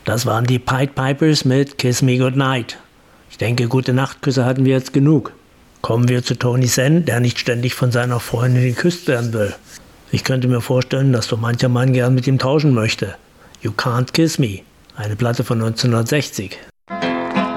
Das waren die Pied Pipers mit Kiss Me Goodnight. Ich denke, gute Nachtküsse hatten wir jetzt genug. Kommen wir zu Tony Senn, der nicht ständig von seiner Freundin geküsst werden will. Ich könnte mir vorstellen, dass so mancher Mann gern mit ihm tauschen möchte. You Can't Kiss Me, eine Platte von 1960.